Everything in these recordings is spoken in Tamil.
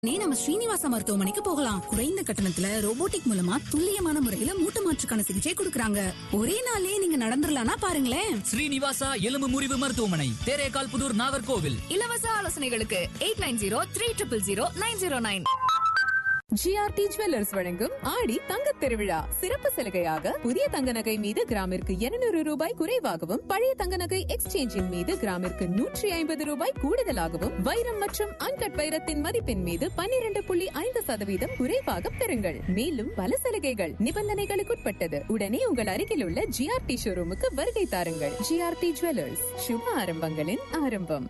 நம்ம ஸ்ரீனிவாச மருத்துவமனைக்கு போகலாம். குறைந்த கட்டணத்துல ரோபோட்டிக் மூலமா துல்லியமான முறையில மூட்டு மாற்றுக்கான சிகிச்சை கொடுக்கறாங்க. ஒரே நாளே நீங்க நடந்துடலாம்னா பாருங்களேன். ஸ்ரீனிவாசா எலும்பு முறிவு மருத்துவமனை, தேரேகால் புதூர், நாகர்கோவில். இலவச ஆலோசனைகளுக்கு 8903000909. ஜிஆர்டி ஜுவல்லர்ஸ் வழங்கும் ஆடி தங்கத் திருவிழா சிறப்பு சலுகையாக புதிய தங்க நகை மீது கிராமிற்கு 200 ரூபாய் குறைவாகவும், பழைய தங்க நகை எக்ஸ்சேஞ்சின் மீது கிராமிற்கு 150 ரூபாய் கூடுதலாகவும், வைரம் மற்றும் அன்கட் வைரத்தின் மதிப்பின் மீது 12.5% குறைவாக பெறுங்கள். மேலும் பல சலுகைகள் நிபந்தனைகளுக்குட்பட்டது. உடனே உங்கள் அருகில் உள்ள ஜிஆர்டி ஷோரூமுக்கு வருகை தாருங்கள். ஜிஆர்டி ஜுவல்லர்ஸ், சுப ஆரம்பங்களின் ஆரம்பம்.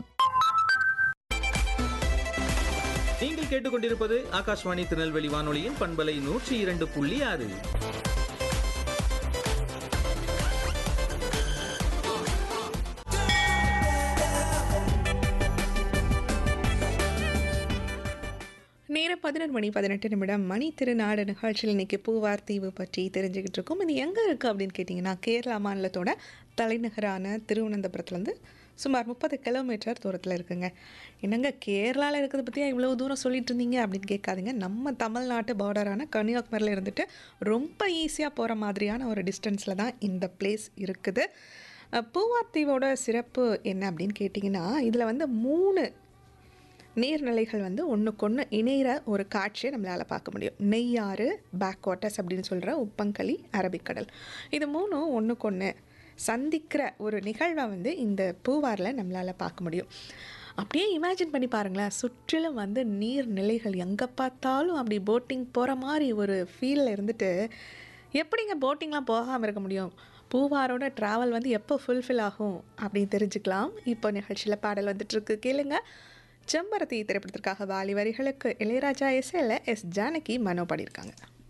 நீங்கள் கேட்டுக்கொண்டிருப்பது ஆகாஷ்வாணி திருநெல்வேலி வானொலியின் பண்பலை 102.6. நேரம் 11:18 மணி திருநாடு நிகழ்ச்சியில் இன்னைக்கு பூவார் தீவு பற்றி தெரிஞ்சுக்கிட்டு இருக்கோம். இது எங்கே இருக்குது அப்படின்னு கேட்டிங்கன்னா, கேரளா மாநிலத்தோட தலைநகரான திருவனந்தபுரத்துலேருந்து சுமார் 30 கிலோமீட்டர் தூரத்தில் இருக்குங்க. என்னங்க கேரளாவில் இருக்கிறத பற்றியா இவ்வளோ தூரம் சொல்லிட்டு இருந்தீங்க அப்படின்னு கேட்காதீங்க. நம்ம தமிழ்நாட்டு பார்டரான கன்னியாகுமரியில் இருந்துட்டு ரொம்ப ஈஸியாக போகிற மாதிரியான ஒரு டிஸ்டன்ஸில் தான் இந்த பிளேஸ் இருக்குது. பூவார் தீவோட சிறப்பு என்ன அப்படின்னு கேட்டிங்கன்னா, இதில் வந்து 3 நீர்நிலைகள் வந்து ஒன்றுக்கொன்று இணைகிற ஒரு காட்சியை நம்மளால் பார்க்க முடியும். நெய்யாறு, பேக் வாட்டர்ஸ் அப்படின்னு சொல்கிற உப்பங்கழி, அரபிக்கடல், இது 3 ஒன்றுக்கொன்று சந்திக்கிற ஒரு நிகழ்வை வந்து இந்த பூவாரில் நம்மளால் பார்க்க முடியும். அப்படியே இமேஜின் பண்ணி பாருங்களேன், சுற்றிலும் வந்து நீர்நிலைகள் எங்கே பார்த்தாலும் அப்படி போட்டிங் போகிற மாதிரி ஒரு ஃபீலில் இருந்துட்டு எப்படிங்க போட்டிங்லாம் போகாமல் இருக்க முடியும்? பூவாரோட ட்ராவல் வந்து எப்போ ஃபுல்ஃபில் ஆகும் அப்படின்னு தெரிஞ்சுக்கலாம். இப்போ நிகழ்ச்சியில் பாடல் வந்துட்டுருக்கு, கேளுங்க. செம்பருத்தி திரைப்படத்திற்காக வாலி வரிகளுக்கு இளையராஜா இசையில் எஸ் ஜானகி மனோ பாடியிருக்காங்க.